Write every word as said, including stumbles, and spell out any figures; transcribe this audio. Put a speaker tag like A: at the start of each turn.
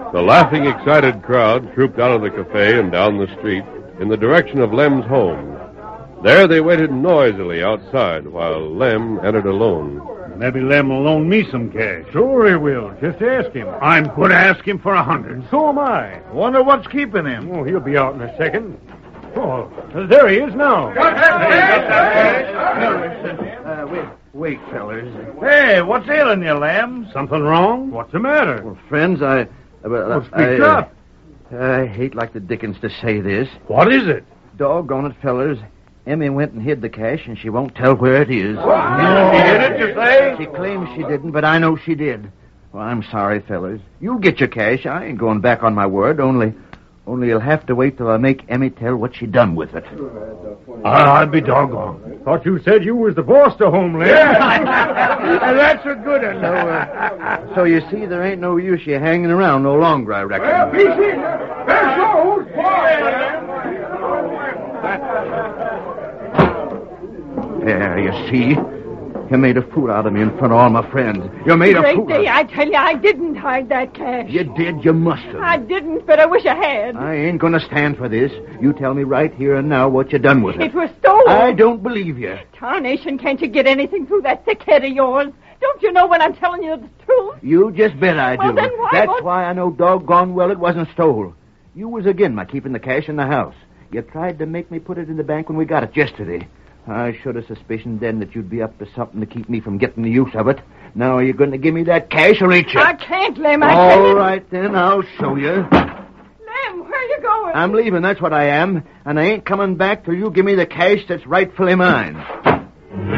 A: The laughing, excited crowd trooped out of the cafe and down the street in the direction of Lem's home. There they waited noisily outside while Lem entered alone.
B: Maybe Lem will loan me some cash.
C: Sure he will. Just ask him.
B: I'm going to ask him for a hundred.
C: So am I.
D: Wonder what's keeping him.
C: Oh, he'll be out in a second. Oh, there he is now.
D: Uh, wait, wait, fellers. Hey, what's ailing you, Lem?
C: Something wrong? What's the matter?
E: Well, friends, I... Uh,
C: Well, speak
E: I,
C: up.
E: I hate like the dickens to say this.
C: What is it?
E: Doggone it, fellers. Emmy went and hid the cash, and she won't tell where it is.
D: What? She did it, you say?
E: She claims she didn't, but I know she did. Well, I'm sorry, fellers. You'll get your cash. I ain't going back on my word, only... Only you'll have to wait till I make Emmy tell what she done with it.
C: I'll be doggone. Thought you said you was the boss to Homeland.
D: Yeah. That's a good one.
E: So, uh, so you see, there ain't no use you hanging around no longer, I reckon.
D: Well, be seen. There's no who's
E: There, you see? You made a fool out of me in front of all my friends. You made a
F: Great
E: fool.
F: day, I tell you, I didn't hide that cash.
E: You did, you must have.
F: I didn't, but I wish I had.
E: I ain't gonna stand for this. You tell me right here and now what you done with it.
F: It was stolen.
E: I don't believe you.
F: Tarnation, can't you get anything through that thick head of yours? Don't you know when I'm telling you the truth?
E: You just bet I do.
F: Well, then why
E: That's
F: won't-
E: why I know doggone well it wasn't stole. You was again my keeping the cash in the house. You tried to make me put it in the bank when we got it yesterday. I should have suspicioned then that you'd be up to something to keep me from getting the use of it. Now are you going to give me that cash or ain't you?
F: I can't, Lem. I
E: All
F: can't.
E: right, then, I'll show you.
F: Lem, where are you going?
E: I'm leaving, that's what I am. And I ain't coming back till you give me the cash that's rightfully mine.